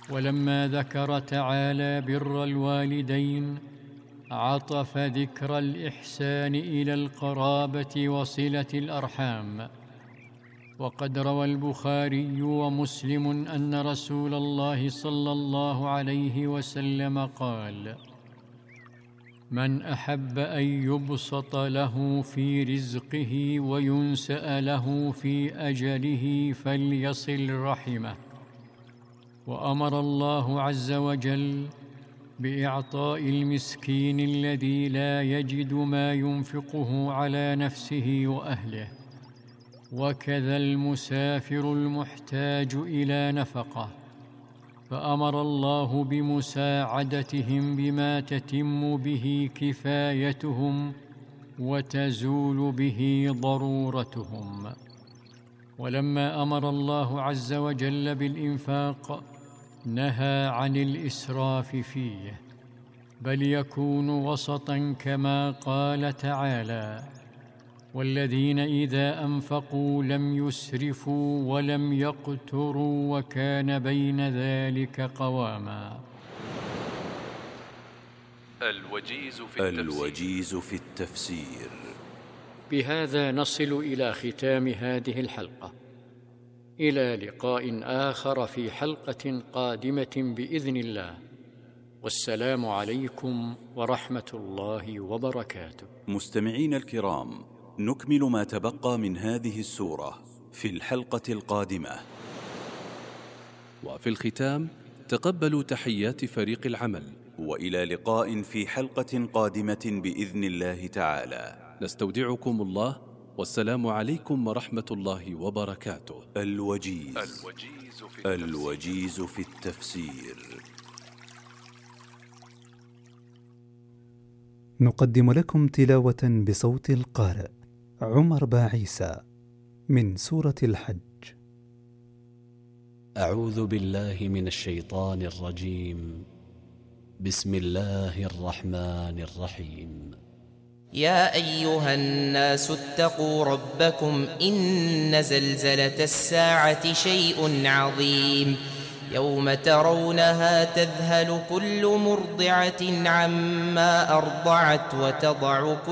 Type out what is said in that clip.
ولما ذكر تعالى بر الوالدين عطف ذكر الإحسان إلى القرابة وصلة الأرحام. وقد روى البخاري ومسلم أن رسول الله صلى الله عليه وسلم قال: من أحب أن يبسط له في رزقه وينسأ له في أجله فليصل رحمه. وأمر الله عز وجل بإعطاء المسكين الذي لا يجد ما ينفقه على نفسه وأهله، وكذا المسافر المحتاج إلى نفقة، فأمر الله بمساعدتهم بما تتم به كفايتهم وتزول به ضرورتهم. ولما أمر الله عز وجل بالإنفاق نهى عن الإسراف فيه، بل يكون وسطاً كما قال تعالى: والذين إذا أنفقوا لم يسرفوا ولم يقتروا وكان بين ذلك قواما. الوجيز في التفسير. بهذا نصل إلى ختام هذه الحلقة، إلى لقاء آخر في حلقة قادمة بإذن الله، والسلام عليكم ورحمة الله وبركاته. مستمعين الكرام، نكمل ما تبقى من هذه السورة في الحلقة القادمة. وفي الختام تقبلوا تحيات فريق العمل، وإلى لقاء في حلقة قادمة بإذن الله تعالى. نستودعكم الله، والسلام عليكم ورحمة الله وبركاته. الوجيز في التفسير. نقدم لكم تلاوة بصوت القارئ عمر باعيسى من سورة الحج. أعوذ بالله من الشيطان الرجيم. بسم الله الرحمن الرحيم. يا أيها الناس اتقوا ربكم إن زلزلة الساعة شيء عظيم، يوم ترونها تذهل كل مرضعة عما أرضعت وتضع